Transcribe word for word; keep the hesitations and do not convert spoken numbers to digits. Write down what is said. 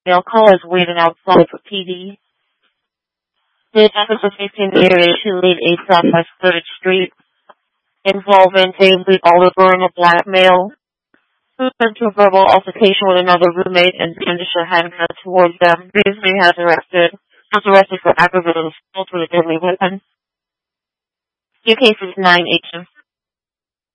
Male caller is waiting outside for P D. The address of fifteen eighty-two Lead eight Southwest third Street, involving David Oliver and a black male who sent to a verbal altercation with another roommate and brandished a handgun towards them. David has arrested, was arrested for aggravated assault with a deadly weapon. Your case is nine H M